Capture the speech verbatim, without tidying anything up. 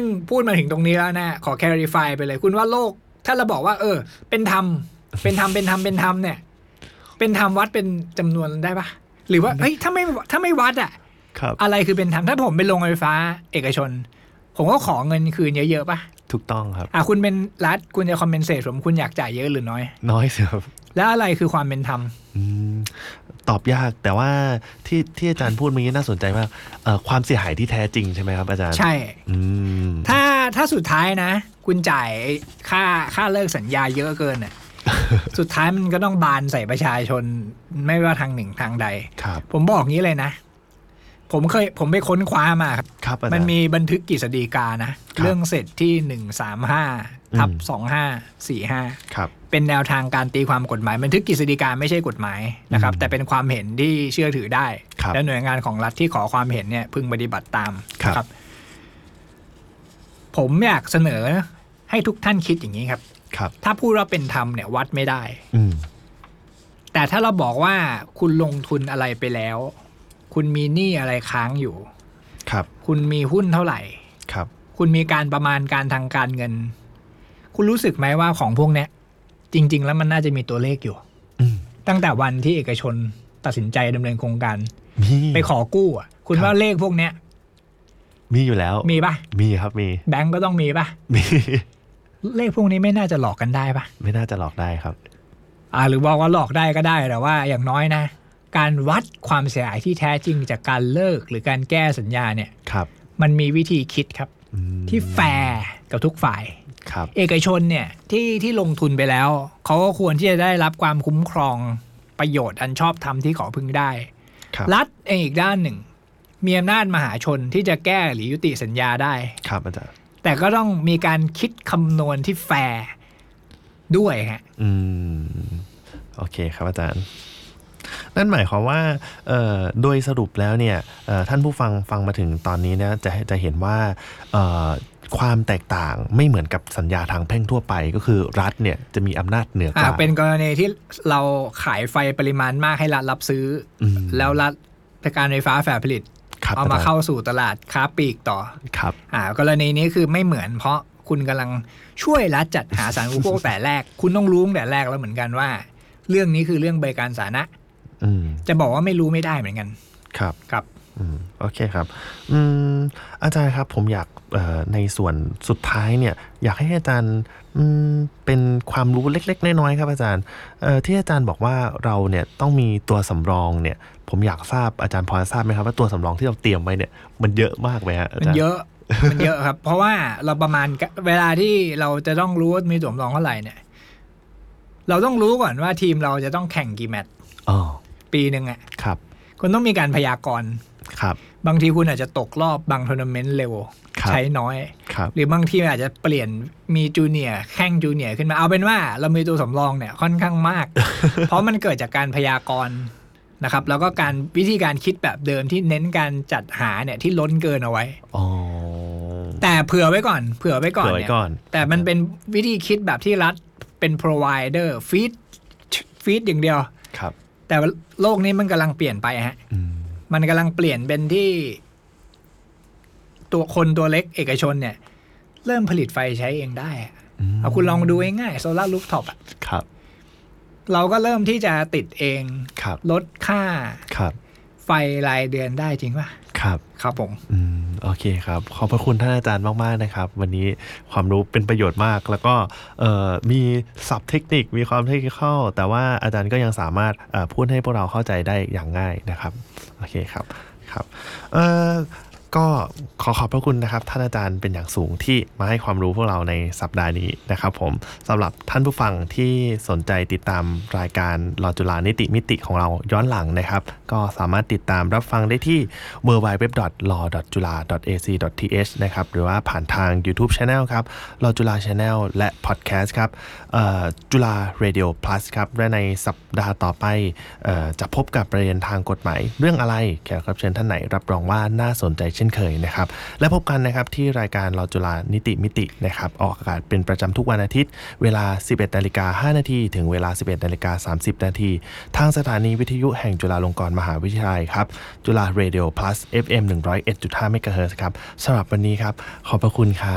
พูดมาถึงตรงนี้แล้วนะขอ clarify ไปเลยคุณว่าโลกถ้าเราบอกว่าเออเป็นธรรมเป็นธรรมเป็นธรรมเป็นธรรมเนี่ยเป็นธรรมวัดเป็นจำนวนได้ปะหรือว่าเฮ้ยถ้าไม่ถ้าไม่วัดอะอะไรคือเป็นธรรมถ้าผมไปลงไฟฟ้าเอกชนผมก็ขอเงินคืนเยอะๆปะถูกต้องครับอ่ะคุณเป็นรัฐคุณจะคอมเพนเซตผมคุณอยากจ่ายเยอะหรือน้อยน้อยสิครับแล้วอะไรคือความเป็นธรรมตอบยากแต่ว่าที่ที่อาจารย์พูดเมื่อกี้น่าสนใจมากความเสียหายที่แท้จริงใช่ไหมครับอาจารย์ใช่ถ้าถ้าสุดท้ายนะคุณจ่ายค่าค่าเลิกสัญญาเยอะเกินอ่ะ สุดท้ายมันก็ต้องบานใส่ประชาชนไม่ว่าทางหนึ่งทางใดผมบอกงี้เลยนะผมเคยผมไปค้นคว้ามาครับมันมีบันทึกกฤษฎีกานะเรื่องเสร็จที่หนึ่งสามห้าทับสองห้าสี่ห้าเป็นแนวทางการตีความกฎหมายบันทึกกฤษฎีกาไม่ใช่กฎหมายนะครับแต่เป็นความเห็นที่เชื่อถือได้และหน่วยงานของรัฐที่ขอความเห็นเนี่ยพึงปฏิบัติตามครับผมอยากเสนอให้ทุกท่านคิดอย่างนี้ครับถ้าพูดว่าเป็นธรรมเนี่ยวัดไม่ได้แต่ถ้าเราบอกว่าคุณลงทุนอะไรไปแล้วคุณมีหนี้อะไรค้างอยู่ครับคุณมีหุ้นเท่าไหร่ครับคุณมีการประมาณการทางการเงินคุณรู้สึกไหมว่าของพวกนี้จริงๆแล้วมันน่าจะมีตัวเลขอยู่ตั้งแต่วันที่เอกชนตัดสินใจดำเนินโครงการไปขอกู้อ่ะคุณว่าเลขพวกนี้มีอยู่แล้วมีป่ะมีครับมีแบงก์ก็ต้องมีป่ะมีเลขพวกนี้ไม่น่าจะหลอกกันได้ป่ะไม่น่าจะหลอกได้ครับอ่าหรือบอกว่าหลอกได้ก็ได้แต่ว่าอย่างน้อยนะการวัดความเสียหายที่แท้จริงจากการเลิกหรือการแก้สัญญาเนี่ยมันมีวิธีคิดครับที่แฟร์กับทุกฝ่ายเอกชนเนี่ยที่ที่ลงทุนไปแล้วเขาก็ควรที่จะได้รับความคุ้มครองประโยชน์อันชอบธรรมที่ขอพึงได้รัฐเองอีกด้านหนึ่งมีอำนาจมหาชนที่จะแก้หรือยุติสัญญาได้ครับอาจารย์แต่ก็ต้องมีการคิดคำนวณที่แฟร์ด้วยฮะอืมโอเคครับอาจารย์นั่นหมายความว่าโดยสรุปแล้วเนี่ยท่านผู้ฟังฟังมาถึงตอนนี้นะจะจะเห็นว่าความแตกต่างไม่เหมือนกับสัญญาทางแพ่งทั่วไปก็คือรัฐเนี่ยจะมีอำนาจเหนือกว่าเป็นกรณีที่เราขายไฟปริมาณมากให้รัฐรับซื้อแล้วรัฐการไฟฟ้าฝ่ายผลิตเอามาเข้าสู่ตลาดค้าปลีกต่อครับอ่ากรณีนี้คือไม่เหมือนเพราะคุณกำลังช่วยรัฐจัดหาสาธารณูปโภคแต่แรกคุณต้องรู้แต่แรกแล้วเหมือนกันว่าเรื่องนี้คือเรื่องบริการสาธารณะจะบอกว่าไม่รู้ไม่ได้เหมือนกันครับครับโอเคครับอืมอาจารย์ครับผมอยากในส่วนสุดท้ายเนี่ยอยากให้อาจารย์เป็นความรู้เล็กๆน้อยๆครับอาจารย์ที่อาจารย์บอกว่าเราเนี่ยต้องมีตัวสำรองเนี่ยผมอยากทราบอาจารย์พอจะทราบไหมครับว่าตัวสำรองที่เราเตรียมไว้เนี่ยมันเยอะมากไหมฮะอาจารย์มันเยอะมันเยอะครับเพราะว่าเราประมาณเวลาที่เราจะต้องรู้ว่ามีตัวสำรองเท่าไหร่เนี่ยเราต้องรู้ก่อนว่าทีมเราจะต้องแข่งกี่แมตช์ปีหนึ่งอ่ะครับคุณต้องมีการพยากรณ์ครับบางทีคุณอาจจะตกรอบบางทัวร์นาเมนต์เร็วใช้น้อยหรือบางทีอาจจะเปลี่ยนมีจูเนียร์แข่งจูเนียร์ขึ้นมาเอาเป็นว่าเรามีตัวสำรองเนี่ยค่อนข้างมาก เพราะมันเกิดจากการพยากรณ์นะครับแล้วก็การวิธีการคิดแบบเดิมที่เน้นการจัดหาเนี่ยที่ล้นเกินเอาไว้แต่เผื่อไว้ก่อนเผื่อไว้ก่อนเนี่ยแต่มันเป็นวิธีคิดแบบที่รัฐเป็น provider feed feed อย่างเดียวแต่โลกนี้มันกำลังเปลี่ยนไปฮะมันกำลังเปลี่ยนเป็นที่ตัวคนตัวเล็กเอกชนเนี่ยเริ่มผลิตไฟใช้เองได้เอาคุณลองดูง่ายๆโซล่ารูฟท็อปอ่ะเราก็เริ่มที่จะติดเองลดค่าไฟรายเดือนได้จริงป่ะครับครับผมอืมโอเคครับขอบพระคุณท่านอาจารย์มากๆนะครับวันนี้ความรู้เป็นประโยชน์มากแล้วก็มีศัพท์เทคนิคมีความเทคนิคแต่ว่าอาจารย์ก็ยังสามารถพูดให้พวกเราเข้าใจได้อย่างง่ายนะครับโอเคครับครับเอ่อก็ขอขอบพระคุณนะครับท่านอาจารย์เป็นอย่างสูงที่มาให้ความรู้พวกเราในสัปดาห์นี้นะครับผมสำหรับท่านผู้ฟังที่สนใจติดตามรายการลอจุฬานิติมิติของเราย้อนหลังนะครับก็สามารถติดตามรับฟังได้ที่ ดับเบิลยู ดับเบิลยู ดับเบิลยู ดอท ลอ ดอท จุฬา ดอท เอ ซี ดอท ที เอช นะครับหรือว่าผ่านทาง YouTube Channel ครับลอจุฬา Channel และ Podcast ครับจุฬา Radio Plus ครับและในสัปดาห์ต่อไปจะพบกับประเด็นทางกฎหมายเรื่องอะไรแขกรับเชิญท่านไหนรับรองว่าน่าสนใจเช่นเคยนะครับและพบกันนะครับที่รายการลอจุฬานิติมิตินะครับออกอากาศเป็นประจำทุกวันอาทิตย์เวลา สิบเอ็ดนาฬิกาห้านาทีถึงเวลา สิบเอ็ดนาฬิกาสามสิบนาทีทางสถานีวิทยุแห่งจุฬาลงกรณ์มหาวิทยาลัยครับจุฬา Radio Plus เอฟ เอ็ม หนึ่งร้อยเอ็ดจุดห้า เมกะเฮิรตซ์ครับสำหรับวันนี้ครับขอบพระคุณครับ